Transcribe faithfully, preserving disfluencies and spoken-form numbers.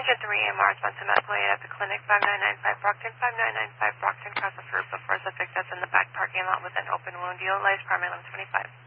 Agent three A M R response to medical aid at the clinic, five nine nine five Brockton, five nine nine five Brockton, cause of roof of four suspect deaths in the back parking lot with an open wound. Utilize primary limb twenty-five.